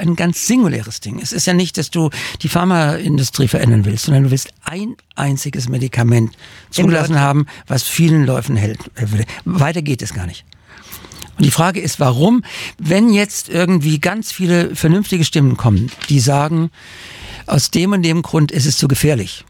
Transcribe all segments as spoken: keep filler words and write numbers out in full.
ein ganz singuläres Ding. Es ist ja nicht, dass du die Pharmaindustrie verändern willst, sondern du willst ein einziges Medikament zugelassen haben, was vielen Läufen hält. Weiter geht es gar nicht. Und die Frage ist, warum, wenn jetzt irgendwie ganz viele vernünftige Stimmen kommen, die sagen, aus dem und dem Grund ist es zu gefährlich,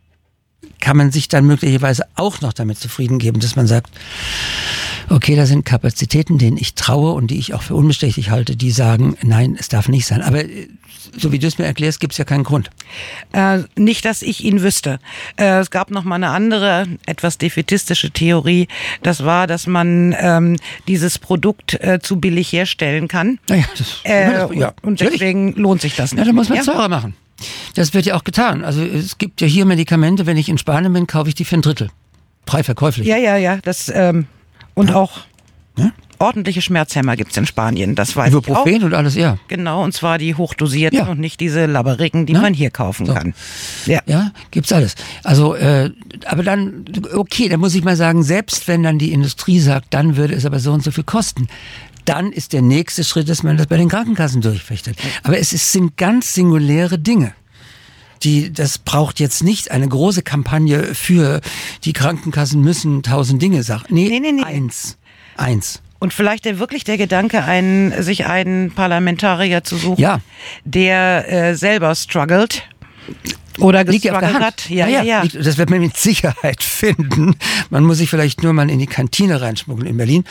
kann man sich dann möglicherweise auch noch damit zufrieden geben, dass man sagt, okay, da sind Kapazitäten, denen ich traue und die ich auch für unbestechlich halte, die sagen, nein, es darf nicht sein. Aber so wie du es mir erklärst, gibt es ja keinen Grund. Äh, nicht, dass ich ihn wüsste. Äh, es gab noch mal eine andere, etwas defätistische Theorie. Das war, dass man ähm, dieses Produkt äh, zu billig herstellen kann. Naja, das, äh, ja, und deswegen natürlich. Lohnt sich das nicht. Ja, dann muss man ja? teurer machen. Das wird ja auch getan. Also es gibt ja hier Medikamente, wenn ich in Spanien bin, kaufe ich die für ein Drittel. Frei verkäuflich. Ja, ja, ja. Das, ähm, und ja. auch ja? ordentliche Schmerzhämmer gibt es in Spanien. Das weiß Ibuprofen ich auch. und alles, ja. Genau, und zwar die hochdosierten ja. und nicht diese labberigen, die ja? man hier kaufen so. kann. Ja, ja gibt's alles. Also, äh, aber dann, okay, dann muss ich mal sagen, selbst wenn dann die Industrie sagt, dann würde es aber so und so viel kosten. Dann ist der nächste Schritt, dass man das bei den Krankenkassen durchfechtet. Aber es ist, sind ganz singuläre Dinge. Die, das braucht jetzt nicht eine große Kampagne für die Krankenkassen müssen tausend Dinge sagen. Nee, nee, nee, nee. eins. Eins. Und vielleicht der, wirklich der Gedanke, einen, sich einen Parlamentarier zu suchen, ja. der äh, selber struggelt. Oder gestruggelt hat. Ja, ja, ja. Das wird man mit Sicherheit finden. Man muss sich vielleicht nur mal in die Kantine reinschmuggeln in Berlin.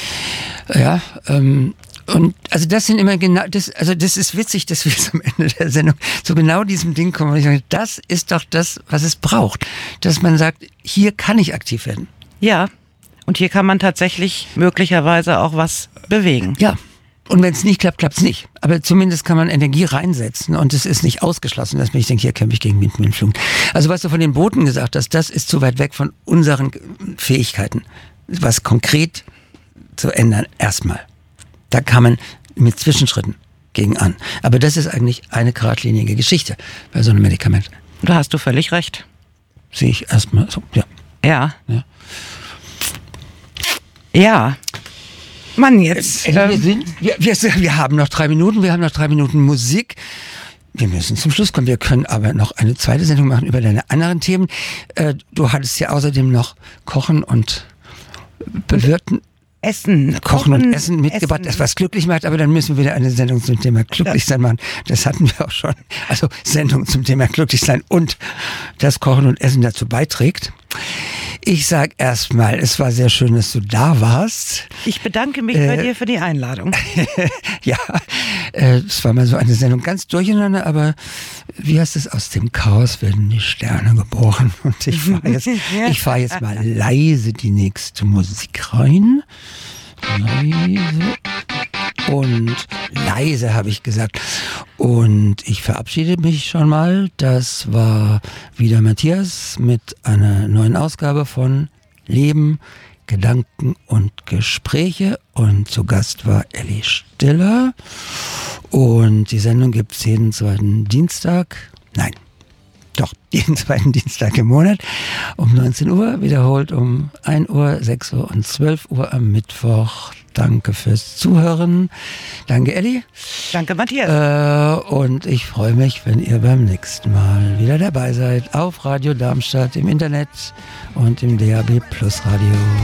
Ja, ähm, und also das sind immer genau, das, also das ist witzig, dass wir jetzt am Ende der Sendung zu genau diesem Ding kommen. Und ich sage, das ist doch das, was es braucht. Dass man sagt, hier kann ich aktiv werden. Ja, und hier kann man tatsächlich möglicherweise auch was bewegen. Ja. Und wenn es nicht klappt, klappt es nicht. Aber zumindest kann man Energie reinsetzen und es ist nicht ausgeschlossen, dass man nicht denkt, hier kämpfe ich gegen Windmühlenflug. Also was du von den Booten gesagt hast, das ist zu weit weg von unseren Fähigkeiten, was konkret zu ändern erstmal. Da kann man mit Zwischenschritten gegen an. Aber das ist eigentlich eine geradlinige Geschichte bei so einem Medikament. Da hast du völlig recht. Sehe ich erstmal so, ja. Ja. Ja. Ja. Mann, jetzt. Äh, wir, sind, wir, wir, wir haben noch drei Minuten, wir haben noch drei Minuten Musik. Wir müssen zum Schluss kommen. Wir können aber noch eine zweite Sendung machen über deine anderen Themen. Äh, du hattest ja außerdem noch Kochen und Bewirten. Essen. Kochen, Kochen und Essen mitgebracht, Essen. Das was glücklich macht, aber dann müssen wir wieder eine Sendung zum Thema Glücklichsein machen. Das hatten wir auch schon. Also Sendung zum Thema Glücklichsein und das Kochen und Essen dazu beiträgt. Ich sag erstmal, es war sehr schön, dass du da warst. Ich bedanke mich äh, bei dir für die Einladung. Ja, äh, es war mal so eine Sendung ganz durcheinander, aber wie heißt es, aus dem Chaos werden die Sterne geboren. Und ich fahre jetzt, ich fahr jetzt mal leise die nächste Musik rein. Leise. Und leise habe ich gesagt. Und ich verabschiede mich schon mal. Das war wieder Matthias mit einer neuen Ausgabe von Leben, Gedanken und Gespräche. Und zu Gast war Elli Stiller. Und die Sendung gibt es jeden zweiten Dienstag. Nein, doch, jeden zweiten Dienstag im Monat um neunzehn Uhr. Wiederholt um ein Uhr, sechs Uhr und zwölf Uhr am Mittwoch. Danke fürs Zuhören. Danke, Elli. Danke, Matthias. Äh, und ich freue mich, wenn ihr beim nächsten Mal wieder dabei seid auf Radio Darmstadt, im Internet und im D A B Plus Radio.